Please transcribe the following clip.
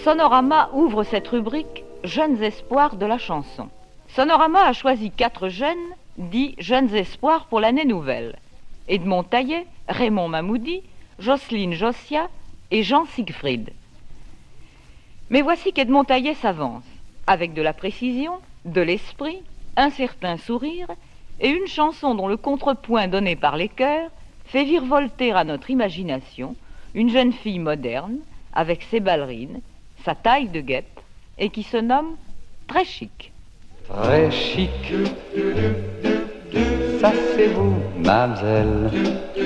Sonorama ouvre cette rubrique « Jeunes espoirs de la chanson ». Sonorama a choisi 4 jeunes, dits « Jeunes espoirs pour l'année nouvelle ». Edmond Taillet, Raymond Mamoudi, Jocelyne Jossia et Jean Siegfried. Mais voici qu'Edmond Taillet s'avance, avec de la précision, de l'esprit, un certain sourire et une chanson dont le contrepoint donné par les chœurs fait virevolter à notre imagination une jeune fille moderne, avec ses ballerines, sa taille de guêpe, et qui se nomme Très Chic. Très chic, ça c'est vous, mademoiselle.